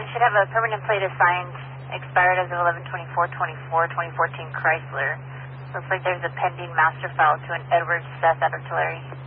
should have a permanent plate assigned, expired as of 11/24/24, 2014 Chrysler. Looks like there's a pending master file to an Edward Seth at Artillery.